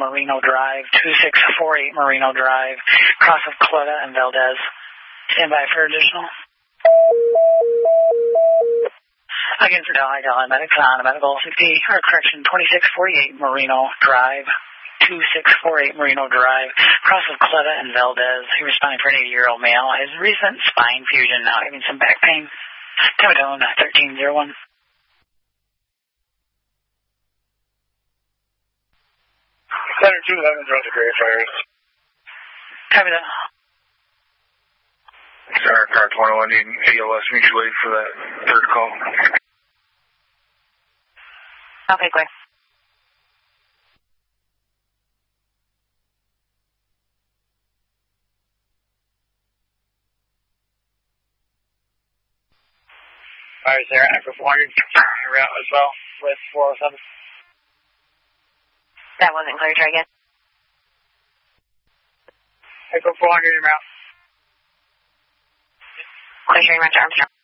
Marino Drive, 2648 Marino Drive, cross of Cleta and Valdez. Stand by for additional. Again, for Delhi Medics on medical 2648 Marino Drive, 2648 Marino Drive, cross of Cleta and Valdez. He responding for an 80-year-old male. His recent spine fusion, now having some back pain. Tamadone, 1301. Center 211 runs a Gray Fires. Copy that. Center car 21 needing ALS mutual aid for that third call. Okay, great. Alright, Sarah, Echo 400, route as well with 407. That wasn't clear, try again. Echo 400 en route. Clear, Roger Armstrong.